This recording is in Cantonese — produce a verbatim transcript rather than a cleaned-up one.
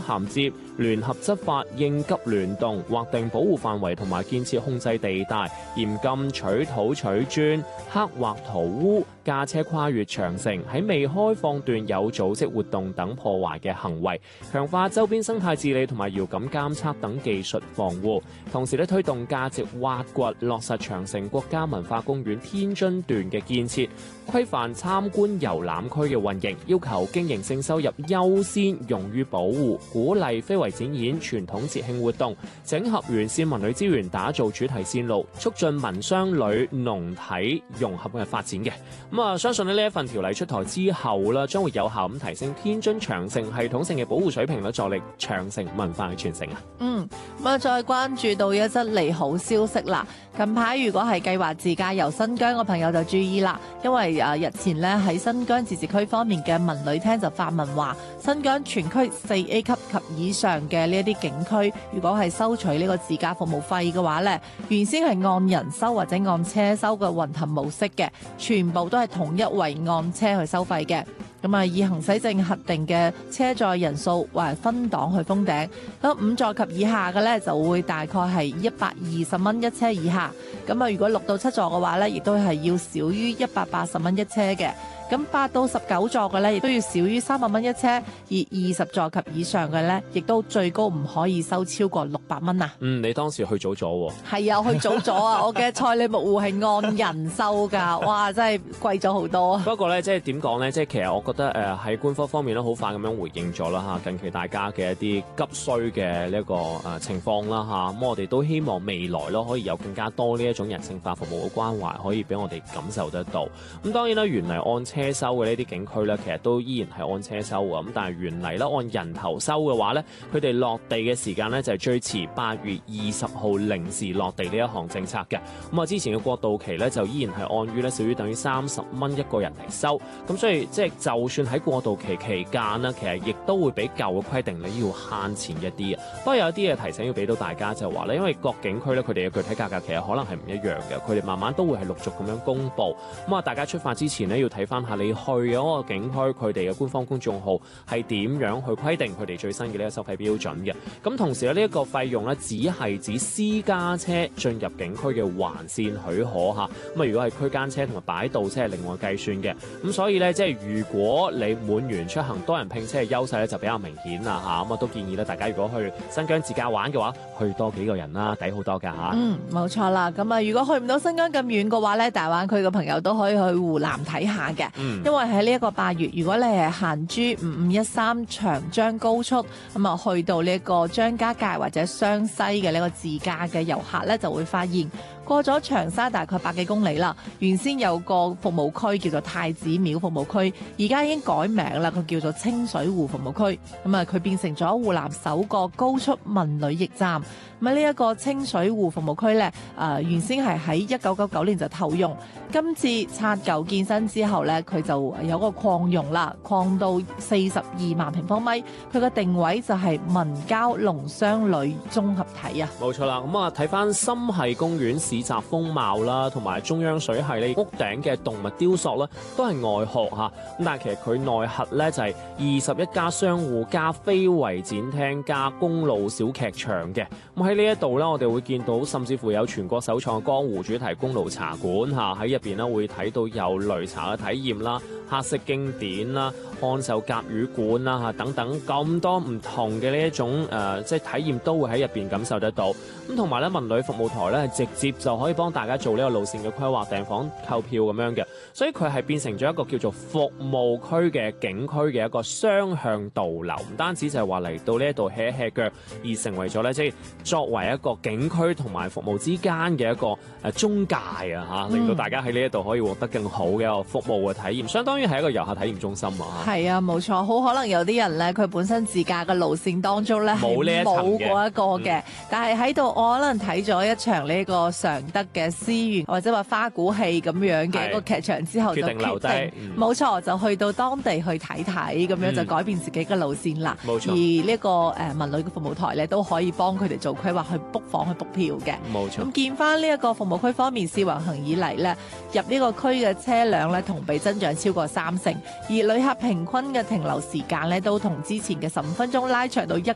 銜接、聯合執法、應急聯動、劃定保護範圍同埋建設控制地帶，嚴禁取土取磚、刻畫塗污、駕車跨越長城、喺未開放段有組織活動等破壞嘅行為，強化周邊生態治理同埋遙感監測等技術防護，同時咧推動價值挖掘，落實長城國家文化公園天津段嘅建設，規範參觀遊覽區嘅運營，要求經營性收入優先用於保護，鼓勵非遺展演、傳統節慶活動，整合完善文旅資源，打造主題線路，促進民商旅農體融合嘅發展嘅。咁啊，相信呢一份條例出台之後啦，將會有效咁提升天津長城系統性嘅保護水平，助力長城文化嘅傳承啊。 嗯，咁啊，再關注到一則利好消息啦。近排如果係計劃自駕遊新疆嘅朋友就注意啦，因為啊日前咧喺新疆自治區方面嘅文旅廳就發文話，新疆全區四 A 級及以上嘅呢一啲景區，如果係收取呢個自駕服務費嘅話咧，原先係按人收或者按車收嘅混合模式嘅，全部都係統一為按車去收費嘅。咁啊，以行駛證核定嘅車載人數或分檔去封頂，咁五座及以下嘅咧就會大概係一百二十蚊一車以下，咁啊如果六到七座嘅話咧，亦都係要少於一百八十蚊一車嘅。咁八到十九座嘅咧，亦都要少於三百蚊一車；而二十座及以上嘅咧，亦都最高唔可以收超過六百蚊啊！ 嗯，你當時去早咗喎？ 係啊，去早咗啊！我嘅賽里木湖係按人收㗎，哇，真係貴咗好多。 不過咧，即係點講咧？即係其實我覺得誒喺、呃、官方方面咧，好快咁樣回應咗啦嚇。近期大家嘅一啲急需嘅呢一個誒情況啦嚇，咁我哋都希望未來咯可以有更加多呢一種人性化服務嘅關懷，可以俾我哋感受得到。咁當然啦，原嚟按車收嘅呢啲景區咧，其實都依然係按車收嘅。咁但係原嚟咧按人頭收嘅話咧，佢哋落地嘅時間咧就係最遲八月二十號零時落地呢一項政策嘅。咁啊，之前嘅過渡期咧就依然係按於咧少於等於三十蚊一個人嚟收。咁所以即係就算喺過渡期期間呢，其實亦都會比舊嘅規定咧要慳錢一啲啊。不過有一啲嘅提醒要俾到大家就係話咧，因為各景區咧佢哋嘅具體價格其實可能係唔一樣嘅，佢哋慢慢都會係陸續咁樣公布。咁啊，大家出發之前呢，要睇翻下你去嗰個景區佢哋嘅官方公眾號係點樣去規定佢哋最新嘅呢個收費標準嘅。咁同時咧呢一個費用咧只係指私家車進入景區嘅環線許可嚇。咁啊，如果係區間車同埋擺渡車係另外計算嘅。咁所以咧即係如果你滿員出行多人拼車嘅優勢咧就比較明顯啦嚇。咁啊都建議咧大家如果去新疆自駕玩嘅話，去多幾個人啦，抵好多㗎嚇。 嗯，冇錯啦。咁啊，如果去唔到新疆咁遠嘅話咧，大灣區嘅朋友都可以去湖南睇下嘅。嗯，因為喺呢一個八月，如果你係行珠五五一三長江高速咁啊，去到呢一個張家界或者湘西嘅呢個自駕嘅遊客咧，就會發現過咗長沙大概百幾公里啦，原先有個服務區叫做太子廟服務區，而家已經改名啦，佢叫做清水湖服務區。咁啊，佢變成咗湖南首個高速文旅驛站。咁啊，呢一個清水湖服務區咧，誒、呃、原先係喺一九九九年就投用，今次拆舊建新之後咧，佢就有個擴容啦，擴到四十二萬平方米。佢嘅定位就係文交農商旅綜合體啊。 冇錯啦，咁啊睇翻心系公園市集風貌啦，同埋中央水系呢屋頂嘅動物雕塑咧，都係外殼嚇。咁但係其實佢內核咧就係二十一家商戶加非遺展廳加公路小劇場嘅。咁喺呢一度咧，我哋會見到甚至乎有全國首創嘅江湖主題公路茶館嚇，喺入邊咧會睇到有擂茶嘅體驗啦、黑色經典啦、看壽甲魚館啦嚇等等咁多唔同嘅呢一種誒、呃，即係體驗都會喺入邊感受得到。咁同埋咧，文旅服務台咧係直接就可以幫大家做呢個路線嘅規劃、訂房、購票咁樣嘅，所以佢係變成咗一個叫做服務區嘅景區嘅一個雙向導流，唔單止就係話嚟到呢一度吃一吃腳，而成為咗咧即係作為一個景區同埋服務之間嘅一個誒中介啊嚇，令到大家喺呢一度可以獲得更好嘅一個服務嘅體驗，相當於係一個遊客體驗中心啊嚇。 係啊，冇錯，好可能有啲人咧，佢本身自駕嘅路線當中咧係冇嗰一個嘅，嗯、但係喺度我可能睇咗一場呢個常德嘅思源或者話花鼓戲咁樣嘅一個劇場之後，就決定留低，冇錯、嗯，就去到當地去睇睇，咁樣就改變自己嘅路線啦。冇錯、嗯，而呢、這個誒、呃、文旅嘅服務台咧都可以幫佢哋做規劃，去 book 房去 book 票嘅。冇錯。咁見翻呢一個服務區方面，試橫行以嚟咧，入呢個區嘅車輛咧同比增長超過三成，而旅客平均嘅停留時間咧都同之前嘅十五分鐘拉長到一